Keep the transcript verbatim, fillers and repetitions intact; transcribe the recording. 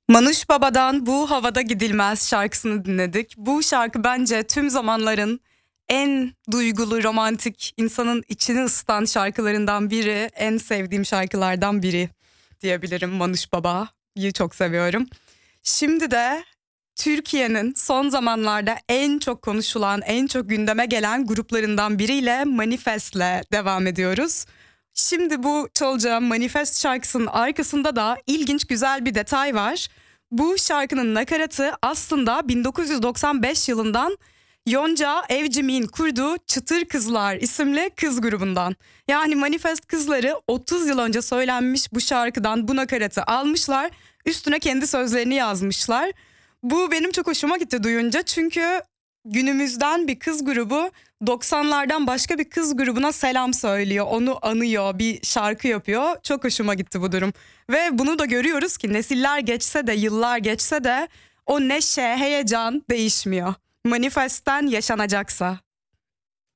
Manuş Baba'dan Bu Havada Gidilmez şarkısını dinledik. Bu şarkı bence tüm zamanların en duygulu, romantik, insanın içini ısıtan şarkılarından biri. En sevdiğim şarkılardan biri diyebilirim. Manuş Baba'yı çok seviyorum. Şimdi de Türkiye'nin son zamanlarda en çok konuşulan, en çok gündeme gelen gruplarından biriyle Manifest'le devam ediyoruz. Şimdi bu çalacağım Manifest şarkısının arkasında da ilginç güzel bir detay var. Bu şarkının nakaratı aslında bin dokuz yüz doksan beş yılından Yonca Evcimik'in kurduğu Çıtır Kızlar isimli kız grubundan. Yani Manifest kızları otuz yıl önce söylenmiş bu şarkıdan bu nakaratı almışlar. Üstüne kendi sözlerini yazmışlar. Bu benim çok hoşuma gitti duyunca, çünkü günümüzden bir kız grubu doksanlardan başka bir kız grubuna selam söylüyor, onu anıyor, bir şarkı yapıyor. Çok hoşuma gitti bu durum. Ve bunu da görüyoruz ki nesiller geçse de, yıllar geçse de o neşe, heyecan değişmiyor. Manifest'ten yaşanacaksa.